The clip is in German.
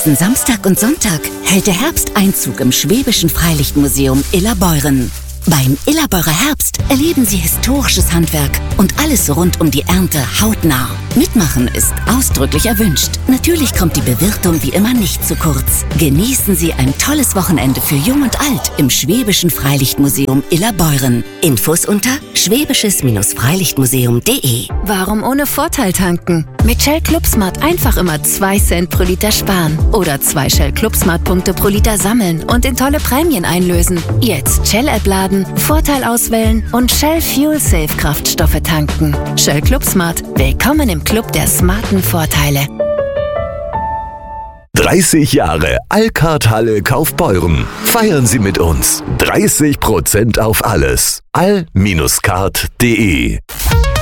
Diesen Samstag und Sonntag hält der Herbst Einzug im Schwäbischen Freilichtmuseum Illerbeuren. Beim Illerbeurer Herbst erleben Sie historisches Handwerk und alles rund um die Ernte hautnah. Mitmachen ist ausdrücklich erwünscht. Natürlich kommt die Bewirtung wie immer nicht zu kurz. Genießen Sie ein tolles Wochenende für Jung und Alt im Schwäbischen Freilichtmuseum Illerbeuren. Infos unter schwäbisches-freilichtmuseum.de. Warum ohne Vorteil tanken? Mit Shell ClubSmart einfach immer 2 Cent pro Liter sparen. Oder 2 Shell ClubSmart-Punkte pro Liter sammeln und in tolle Prämien einlösen. Jetzt Shell-App laden, Vorteil auswählen und Shell Fuel Safe Kraftstoffe tanken. Shell ClubSmart. Willkommen im Club der smarten Vorteile. 30 Jahre Alcard-Halle Kaufbeuren. Feiern Sie mit uns. 30% auf alles. all-card.de